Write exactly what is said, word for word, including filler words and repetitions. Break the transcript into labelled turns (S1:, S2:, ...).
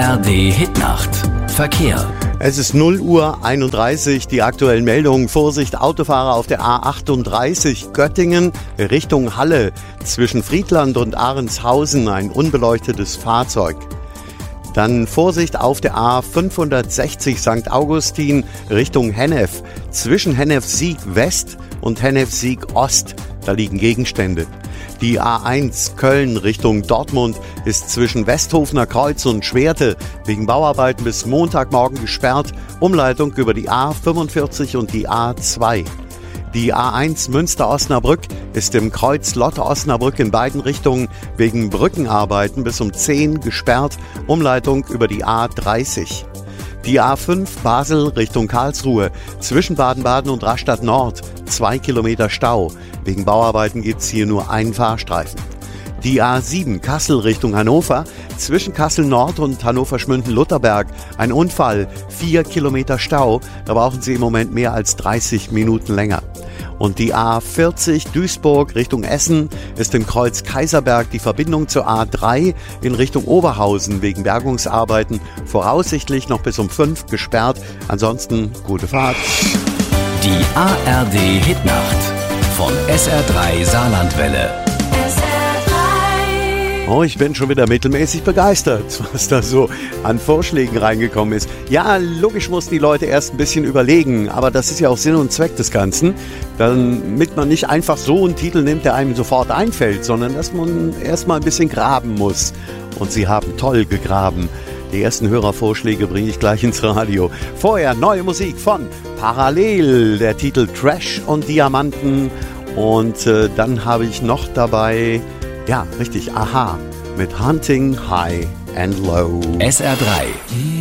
S1: R D Hitnacht. Verkehr.
S2: Es ist null Uhr einunddreißig, die aktuellen Meldungen. Vorsicht, Autofahrer auf der A achtunddreißig Göttingen Richtung Halle. Zwischen Friedland und Ahrenshausen ein unbeleuchtetes Fahrzeug. Dann Vorsicht auf der A fünfhundertsechzig Sankt Augustin Richtung Hennef. Zwischen Hennef-Sieg West und Hennef-Sieg Ost. Da liegen Gegenstände. Die A eins Köln Richtung Dortmund ist zwischen Westhofener Kreuz und Schwerte wegen Bauarbeiten bis Montagmorgen gesperrt. Umleitung über die A fünfundvierzig und die A zwei. Die A eins Münster-Osnabrück ist im Kreuz Lotte-Osnabrück in beiden Richtungen wegen Brückenarbeiten bis um zehn gesperrt. Umleitung über die A dreißig. Die A fünf Basel Richtung Karlsruhe zwischen Baden-Baden und Rastatt Nord. Zwei Kilometer Stau. Wegen Bauarbeiten gibt es hier nur einen Fahrstreifen. Die A sieben Kassel Richtung Hannover zwischen Kassel Nord und Hannover-Schmünden-Lutherberg. Ein Unfall, vier Kilometer Stau. Da brauchen Sie im Moment mehr als dreißig Minuten länger. Und die A vierzig Duisburg Richtung Essen ist im Kreuz Kaiserberg die Verbindung zur A drei in Richtung Oberhausen wegen Bergungsarbeiten voraussichtlich noch bis um fünf gesperrt. Ansonsten gute Fahrt.
S1: Die A R D Hitnacht von S R drei Saarlandwelle.
S2: Oh, ich bin schon wieder mittelmäßig begeistert, was da so an Vorschlägen reingekommen ist. Ja, logisch muss die Leute erst ein bisschen überlegen, aber das ist ja auch Sinn und Zweck des Ganzen, damit man nicht einfach so einen Titel nimmt, der einem sofort einfällt, sondern dass man erst mal ein bisschen graben muss. Und sie haben toll gegraben. Die ersten Hörervorschläge bringe ich gleich ins Radio. Vorher neue Musik von Parallel, der Titel Trash und Diamanten. Und äh, dann habe ich noch dabei... Ja, richtig, Aha, mit Hunting High and Low.
S1: S R drei.